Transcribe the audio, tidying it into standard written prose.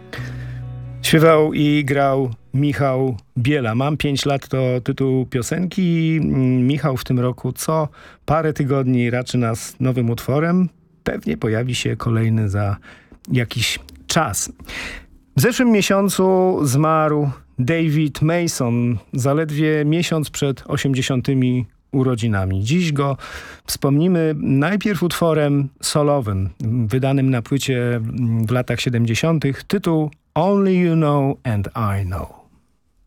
Śpiewał i grał Michał Biela. Mam 5 lat to tytuł piosenki. Michał w tym roku co parę tygodni raczy nas nowym utworem. Pewnie pojawi się kolejny za jakiś czas. W zeszłym miesiącu zmarł David Mason, zaledwie miesiąc przed 80. urodzinami. Dziś go wspomnimy najpierw utworem solowym, wydanym na płycie w latach 70. Tytuł Only You Know and I Know.